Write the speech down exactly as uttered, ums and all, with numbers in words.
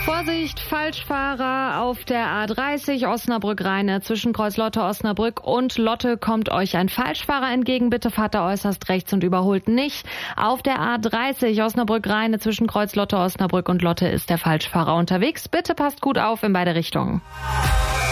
Vorsicht, Falschfahrer auf der A dreißig Osnabrück-Rheine. Zwischen Kreuz Lotte, Osnabrück und Lotte kommt euch ein Falschfahrer entgegen. Bitte fahrt da äußerst rechts und überholt nicht. Auf der A dreißig Osnabrück-Rheine zwischen Kreuz Lotte, Osnabrück und Lotte ist der Falschfahrer unterwegs. Bitte passt gut auf in beide Richtungen.